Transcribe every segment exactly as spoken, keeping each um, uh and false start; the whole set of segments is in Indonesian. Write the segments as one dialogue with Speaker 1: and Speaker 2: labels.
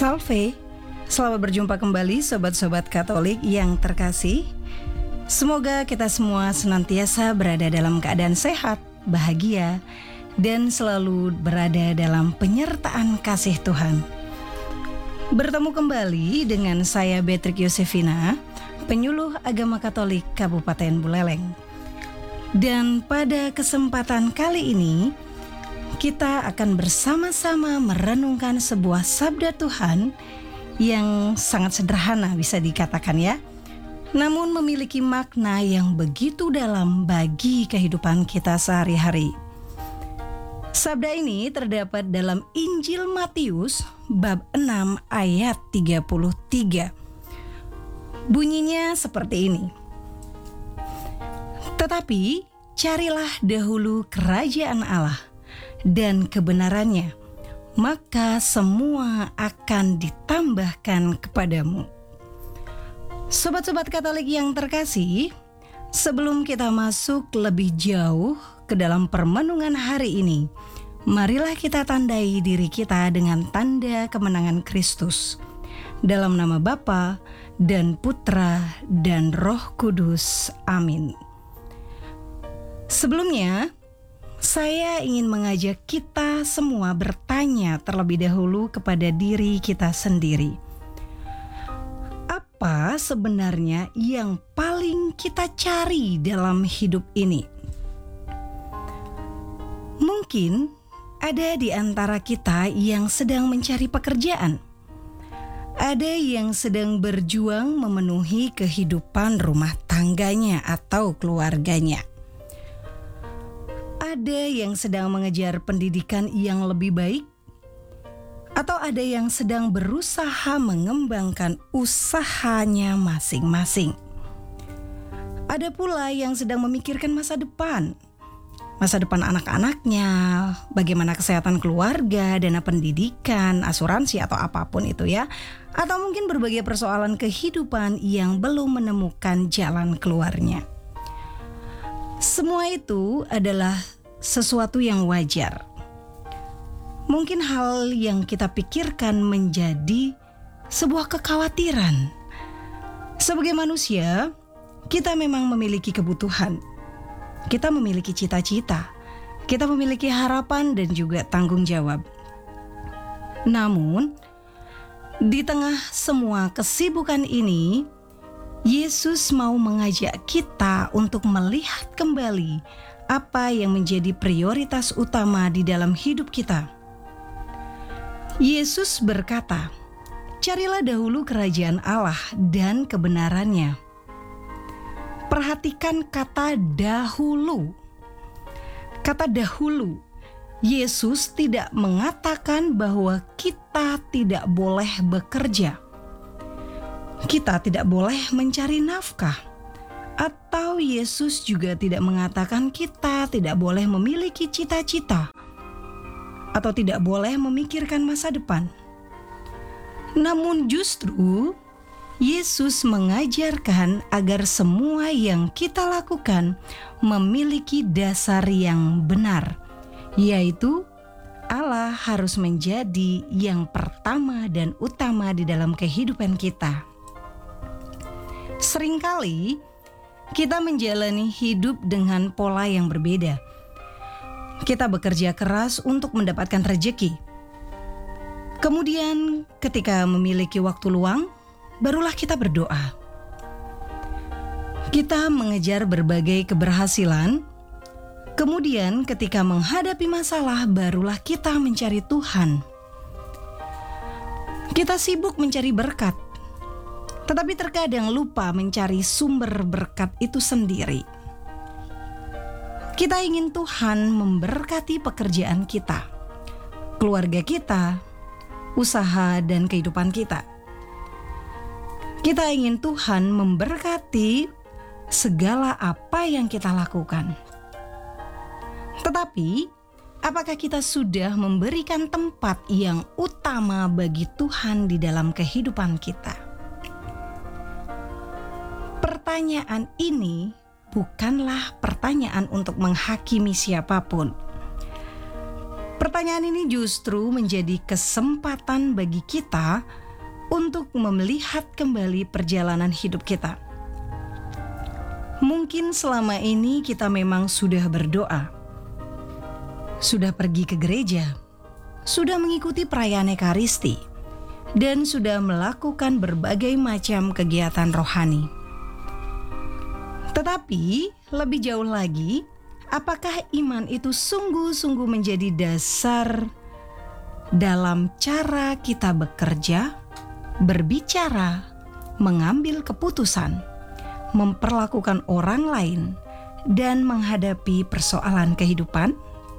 Speaker 1: Salve, selamat berjumpa kembali sobat-sobat Katolik yang terkasih. Semoga kita semua senantiasa berada dalam keadaan sehat, bahagia, dan selalu berada dalam penyertaan kasih Tuhan. Bertemu kembali dengan saya Beatrix Yosefina, penyuluh agama Katolik Kabupaten Buleleng. Dan pada kesempatan kali ini, kita akan bersama-sama merenungkan sebuah sabda Tuhan yang sangat sederhana bisa dikatakan ya, namun memiliki makna yang begitu dalam bagi kehidupan kita sehari-hari. Sabda ini terdapat dalam Injil Matius bab enam ayat tiga puluh tiga. Bunyinya seperti ini. Tetapi carilah dahulu kerajaan Allah dan kebenarannya, maka semua akan ditambahkan kepadamu. Sobat-sobat Katolik yang terkasih, sebelum kita masuk lebih jauh ke dalam permenungan hari ini, marilah kita tandai diri kita dengan tanda kemenangan Kristus. Dalam nama Bapa dan Putra dan Roh Kudus. Amin. Sebelumnya, saya ingin mengajak kita semua bertanya terlebih dahulu kepada diri kita sendiri. Apa sebenarnya yang paling kita cari dalam hidup ini? Mungkin ada di antara kita yang sedang mencari pekerjaan. Ada yang sedang berjuang memenuhi kehidupan rumah tangganya atau keluarganya. Ada yang sedang mengejar pendidikan yang lebih baik, atau ada yang sedang berusaha mengembangkan usahanya masing-masing. Ada pula yang sedang memikirkan masa depan, masa depan anak-anaknya, bagaimana kesehatan keluarga, dana pendidikan, asuransi atau apapun itu ya, atau mungkin berbagai persoalan kehidupan yang belum menemukan jalan keluarnya. Semua itu adalah sesuatu yang wajar. Mungkin hal yang kita pikirkan menjadi sebuah kekhawatiran. Sebagai manusia, kita memang memiliki kebutuhan. Kita memiliki cita-cita. Kita memiliki harapan dan juga tanggung jawab. Namun, di tengah semua kesibukan ini, Yesus mau mengajak kita untuk melihat kembali apa yang menjadi prioritas utama di dalam hidup kita. Yesus berkata, "Carilah dahulu kerajaan Allah dan kebenarannya." Perhatikan kata dahulu. Kata dahulu. Yesus tidak mengatakan bahwa kita tidak boleh bekerja. Kita tidak boleh mencari nafkah. Atau Yesus juga tidak mengatakan kita tidak boleh memiliki cita-cita atau tidak boleh memikirkan masa depan. Namun justru Yesus mengajarkan agar semua yang kita lakukan memiliki dasar yang benar, yaitu Allah harus menjadi yang pertama dan utama di dalam kehidupan kita. Seringkali kita menjalani hidup dengan pola yang berbeda. Kita bekerja keras untuk mendapatkan rejeki. Kemudian ketika memiliki waktu luang, barulah kita berdoa. Kita mengejar berbagai keberhasilan. Kemudian ketika menghadapi masalah, barulah kita mencari Tuhan. Kita sibuk mencari berkat, tetapi terkadang lupa mencari sumber berkat itu sendiri. Kita ingin Tuhan memberkati pekerjaan kita, keluarga kita, usaha dan kehidupan kita. Kita ingin Tuhan memberkati segala apa yang kita lakukan. Tetapi, apakah kita sudah memberikan tempat yang utama bagi Tuhan di dalam kehidupan kita? Pertanyaan ini bukanlah pertanyaan untuk menghakimi siapapun. Pertanyaan ini justru menjadi kesempatan bagi kita untuk melihat kembali perjalanan hidup kita. Mungkin selama ini kita memang sudah berdoa, sudah pergi ke gereja, sudah mengikuti perayaan Ekaristi, dan sudah melakukan berbagai macam kegiatan rohani. Tetapi lebih jauh lagi, apakah iman itu sungguh-sungguh menjadi dasar dalam cara kita bekerja, berbicara, mengambil keputusan, memperlakukan orang lain, dan menghadapi persoalan kehidupan?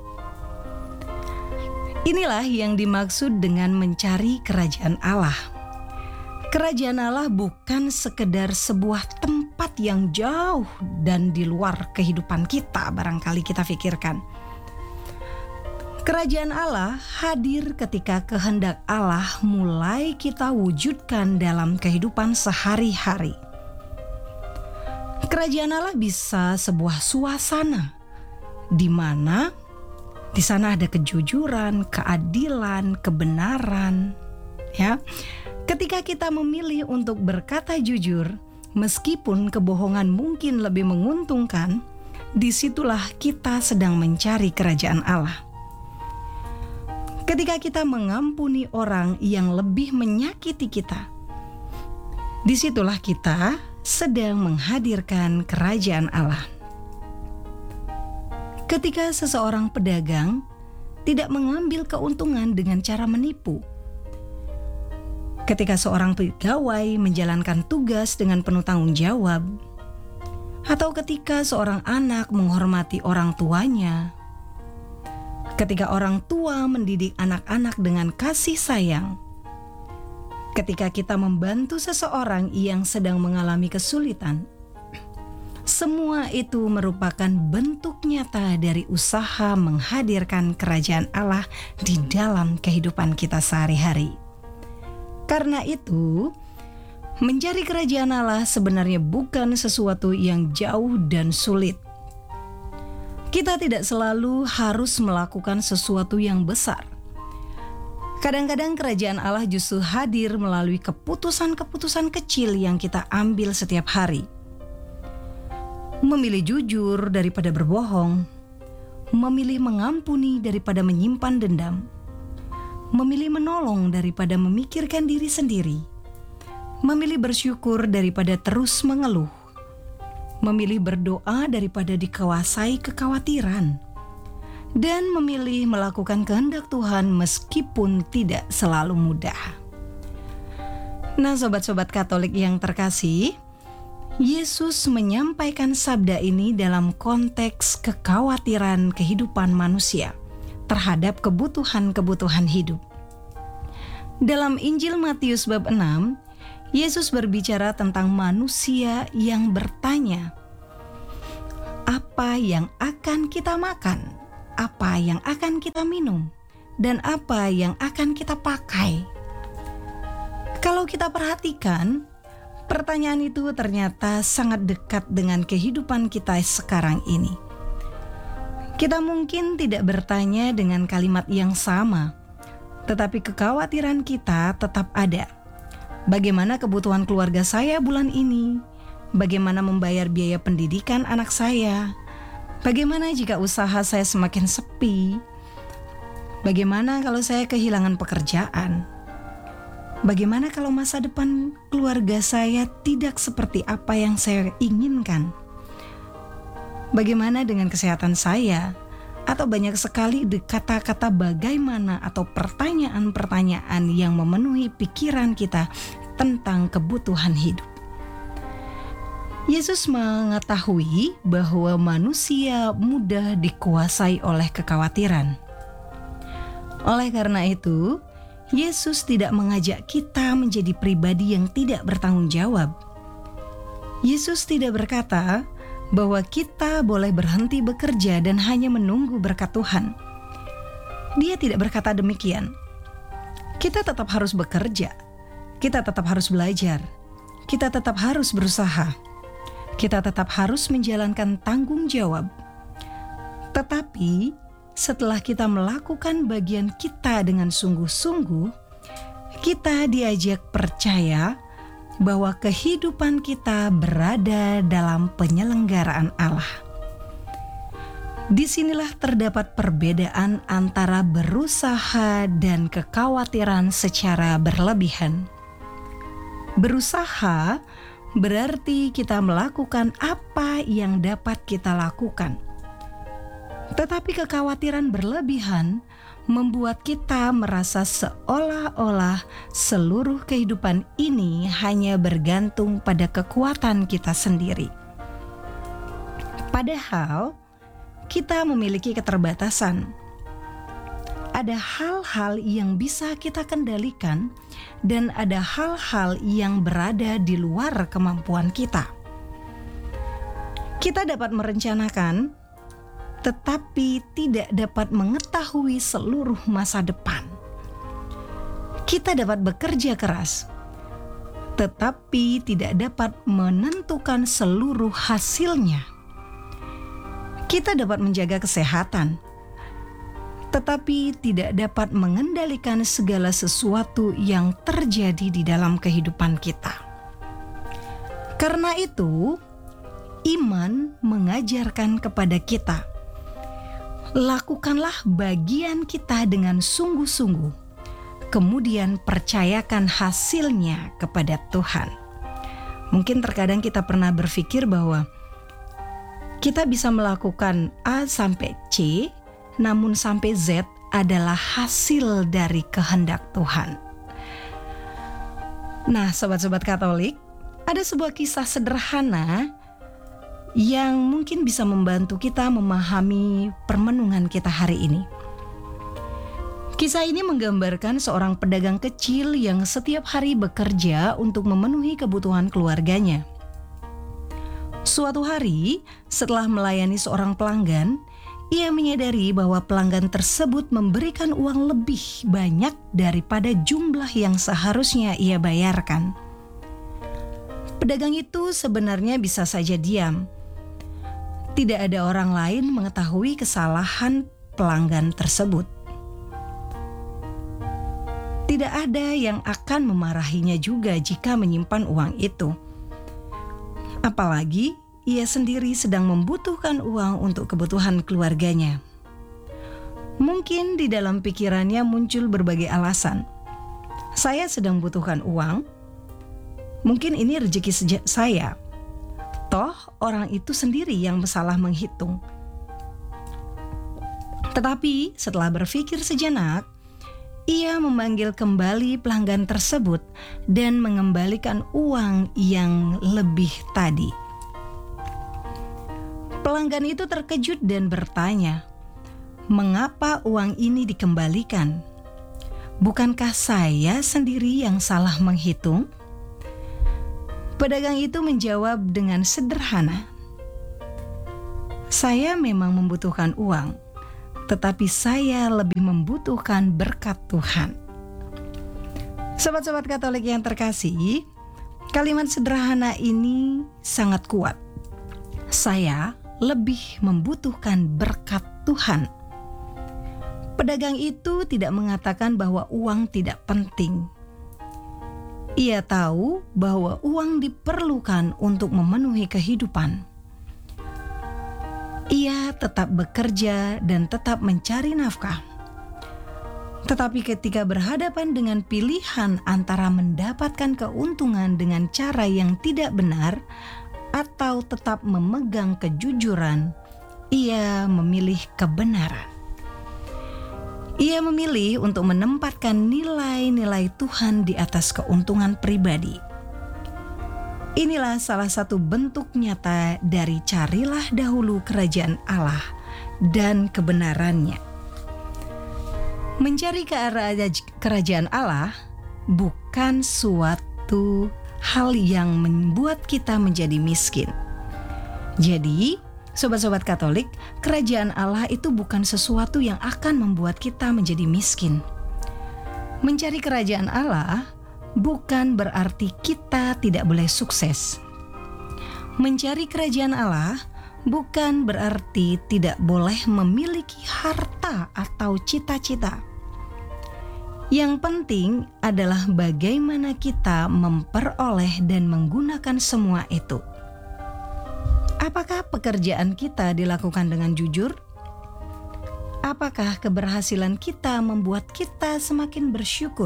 Speaker 1: Inilah yang dimaksud dengan mencari kerajaan Allah. Kerajaan Allah bukan sekedar sebuah tempat yang jauh dan di luar kehidupan kita, barangkali kita pikirkan. Kerajaan Allah hadir ketika kehendak Allah mulai kita wujudkan dalam kehidupan sehari-hari. Kerajaan Allah bisa sebuah suasana di mana di sana ada kejujuran, keadilan, kebenaran, ya. Ketika kita memilih untuk berkata jujur, meskipun kebohongan mungkin lebih menguntungkan, disitulah kita sedang mencari kerajaan Allah. Ketika kita mengampuni orang yang lebih menyakiti kita, disitulah kita sedang menghadirkan kerajaan Allah. Ketika seseorang pedagang tidak mengambil keuntungan dengan cara menipu, ketika seorang pegawai menjalankan tugas dengan penuh tanggung jawab, atau ketika seorang anak menghormati orang tuanya, ketika orang tua mendidik anak-anak dengan kasih sayang, ketika kita membantu seseorang yang sedang mengalami kesulitan, semua itu merupakan bentuk nyata dari usaha menghadirkan kerajaan Allah di dalam kehidupan kita sehari-hari. Karena itu, mencari kerajaan Allah sebenarnya bukan sesuatu yang jauh dan sulit. Kita tidak selalu harus melakukan sesuatu yang besar. Kadang-kadang kerajaan Allah justru hadir melalui keputusan-keputusan kecil yang kita ambil setiap hari. Memilih jujur daripada berbohong, memilih mengampuni daripada menyimpan dendam, memilih menolong daripada memikirkan diri sendiri, memilih bersyukur daripada terus mengeluh, memilih berdoa daripada dikuasai kekhawatiran, dan memilih melakukan kehendak Tuhan meskipun tidak selalu mudah. Nah, sobat-sobat Katolik yang terkasih, Yesus menyampaikan sabda ini dalam konteks kekhawatiran kehidupan manusia terhadap kebutuhan-kebutuhan hidup. Dalam Injil Matius bab enam, Yesus berbicara tentang manusia yang bertanya, apa yang akan kita makan, apa yang akan kita minum, dan apa yang akan kita pakai. Kalau kita perhatikan, pertanyaan itu ternyata sangat dekat dengan kehidupan kita sekarang ini. Kita mungkin tidak bertanya dengan kalimat yang sama, tetapi kekhawatiran kita tetap ada. Bagaimana kebutuhan keluarga saya bulan ini? Bagaimana membayar biaya pendidikan anak saya? Bagaimana jika usaha saya semakin sepi? Bagaimana kalau saya kehilangan pekerjaan? Bagaimana kalau masa depan keluarga saya tidak seperti apa yang saya inginkan? Bagaimana dengan kesehatan saya? Atau banyak sekali kata-kata bagaimana atau pertanyaan-pertanyaan yang memenuhi pikiran kita tentang kebutuhan hidup. Yesus mengetahui bahwa manusia mudah dikuasai oleh kekhawatiran. Oleh karena itu, Yesus tidak mengajak kita menjadi pribadi yang tidak bertanggung jawab. Yesus tidak berkata bahwa kita boleh berhenti bekerja dan hanya menunggu berkat Tuhan. Dia tidak berkata demikian. Kita tetap harus bekerja, kita tetap harus belajar, kita tetap harus berusaha, kita tetap harus menjalankan tanggung jawab. Tetapi setelah kita melakukan bagian kita dengan sungguh-sungguh, kita diajak percaya bahwa kehidupan kita berada dalam penyelenggaraan Allah. Disinilah terdapat perbedaan antara berusaha dan kekhawatiran secara berlebihan. Berusaha berarti kita melakukan apa yang dapat kita lakukan. Tetapi kekhawatiran berlebihan membuat kita merasa seolah-olah seluruh kehidupan ini hanya bergantung pada kekuatan kita sendiri. Padahal kita memiliki keterbatasan. Ada hal-hal yang bisa kita kendalikan dan ada hal-hal yang berada di luar kemampuan kita. Kita dapat merencanakan, tetapi tidak dapat mengetahui seluruh masa depan. Kita dapat bekerja keras, tetapi tidak dapat menentukan seluruh hasilnya. Kita dapat menjaga kesehatan, tetapi tidak dapat mengendalikan segala sesuatu yang terjadi di dalam kehidupan kita. Karena itu, iman mengajarkan kepada kita, lakukanlah bagian kita dengan sungguh-sungguh, kemudian percayakan hasilnya kepada Tuhan. Mungkin terkadang kita pernah berpikir bahwa kita bisa melakukan A sampai C, namun sampai Z adalah hasil dari kehendak Tuhan. Nah, sobat-sobat Katolik, ada sebuah kisah sederhana yang mungkin bisa membantu kita memahami permenungan kita hari ini. Kisah ini menggambarkan seorang pedagang kecil yang setiap hari bekerja untuk memenuhi kebutuhan keluarganya. Suatu hari, setelah melayani seorang pelanggan, ia menyadari bahwa pelanggan tersebut memberikan uang lebih banyak daripada jumlah yang seharusnya ia bayarkan. Pedagang itu sebenarnya bisa saja diam. Tidak ada orang lain mengetahui kesalahan pelanggan tersebut. Tidak ada yang akan memarahinya juga jika menyimpan uang itu. Apalagi ia sendiri sedang membutuhkan uang untuk kebutuhan keluarganya. Mungkin di dalam pikirannya muncul berbagai alasan. Saya sedang butuhkan uang. Mungkin ini rezeki sejak saya. Toh orang itu sendiri yang salah menghitung. Tetapi setelah berpikir sejenak, ia memanggil kembali pelanggan tersebut dan mengembalikan uang yang lebih tadi. Pelanggan itu terkejut dan bertanya, "Mengapa uang ini dikembalikan? Bukankah saya sendiri yang salah menghitung?" Pedagang itu menjawab dengan sederhana, "Saya memang membutuhkan uang, tetapi saya lebih membutuhkan berkat Tuhan." Sobat-sobat Katolik yang terkasih, kalimat sederhana ini sangat kuat. Saya lebih membutuhkan berkat Tuhan. Pedagang itu tidak mengatakan bahwa uang tidak penting. Ia tahu bahwa uang diperlukan untuk memenuhi kehidupan. Ia tetap bekerja dan tetap mencari nafkah. Tetapi ketika berhadapan dengan pilihan antara mendapatkan keuntungan dengan cara yang tidak benar atau tetap memegang kejujuran, ia memilih kebenaran. Ia memilih untuk menempatkan nilai-nilai Tuhan di atas keuntungan pribadi. Inilah salah satu bentuk nyata dari carilah dahulu kerajaan Allah dan kebenarannya. Mencari ke arah kerajaan Allah bukan suatu hal yang membuat kita menjadi miskin. Jadi, sobat-sobat Katolik, kerajaan Allah itu bukan sesuatu yang akan membuat kita menjadi miskin. Mencari kerajaan Allah bukan berarti kita tidak boleh sukses. Mencari kerajaan Allah bukan berarti tidak boleh memiliki harta atau cita-cita. Yang penting adalah bagaimana kita memperoleh dan menggunakan semua itu. Apakah pekerjaan kita dilakukan dengan jujur? Apakah keberhasilan kita membuat kita semakin bersyukur?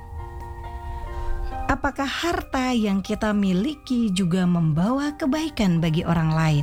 Speaker 1: Apakah harta yang kita miliki juga membawa kebaikan bagi orang lain?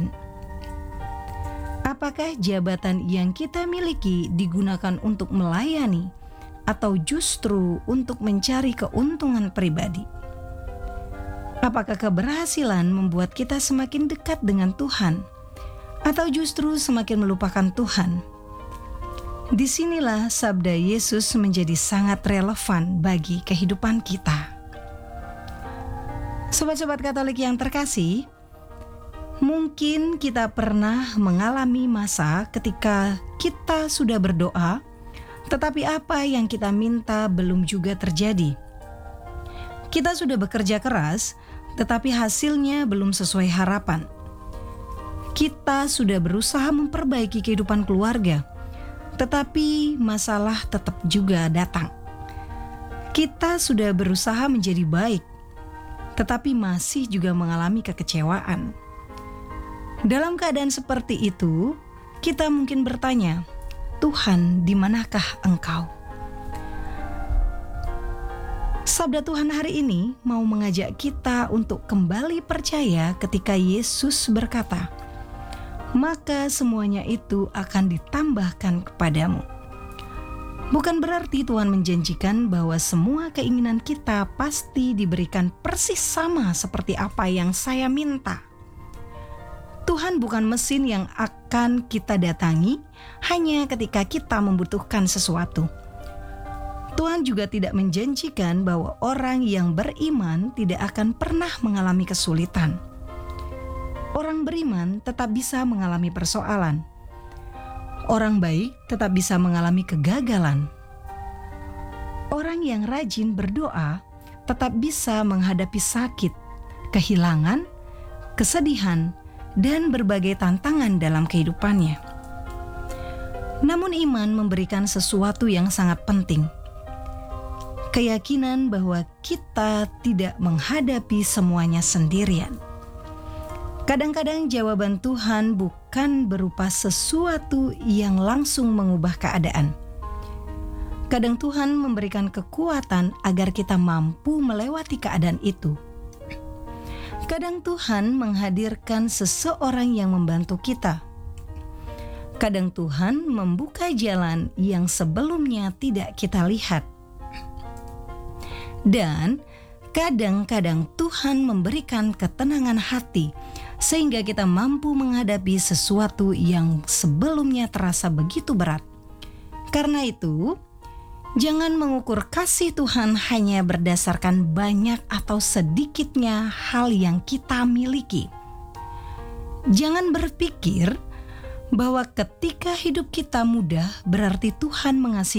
Speaker 1: Apakah jabatan yang kita miliki digunakan untuk melayani atau justru untuk mencari keuntungan pribadi? Apakah keberhasilan membuat kita semakin dekat dengan Tuhan atau justru semakin melupakan Tuhan? Disinilah sabda Yesus menjadi sangat relevan bagi kehidupan kita. Sobat-sobat Katolik yang terkasih, mungkin kita pernah mengalami masa ketika kita sudah berdoa, tetapi apa yang kita minta belum juga terjadi. Kita sudah bekerja keras, tetapi hasilnya belum sesuai harapan. Kita sudah berusaha memperbaiki kehidupan keluarga, tetapi masalah tetap juga datang. Kita sudah berusaha menjadi baik, tetapi masih juga mengalami kekecewaan. Dalam keadaan seperti itu, kita mungkin bertanya, Tuhan, di manakah Engkau? Sabda Tuhan hari ini mau mengajak kita untuk kembali percaya ketika Yesus berkata, maka semuanya itu akan ditambahkan kepadamu. Bukan berarti Tuhan menjanjikan bahwa semua keinginan kita pasti diberikan persis sama seperti apa yang saya minta. Tuhan bukan mesin yang akan kita datangi hanya ketika kita membutuhkan sesuatu. Tuhan juga tidak menjanjikan bahwa orang yang beriman tidak akan pernah mengalami kesulitan. Orang beriman tetap bisa mengalami persoalan. Orang baik tetap bisa mengalami kegagalan. Orang yang rajin berdoa tetap bisa menghadapi sakit, kehilangan, kesedihan, dan berbagai tantangan dalam kehidupannya. Namun iman memberikan sesuatu yang sangat penting. Keyakinan bahwa kita tidak menghadapi semuanya sendirian. Kadang-kadang jawaban Tuhan bukan berupa sesuatu yang langsung mengubah keadaan. Kadang Tuhan memberikan kekuatan agar kita mampu melewati keadaan itu. Kadang Tuhan menghadirkan seseorang yang membantu kita. Kadang Tuhan membuka jalan yang sebelumnya tidak kita lihat. Dan kadang-kadang Tuhan memberikan ketenangan hati sehingga kita mampu menghadapi sesuatu yang sebelumnya terasa begitu berat. Karena itu, jangan mengukur kasih Tuhan hanya berdasarkan banyak atau sedikitnya hal yang kita miliki. Jangan berpikir bahwa ketika hidup kita mudah berarti Tuhan mengasihi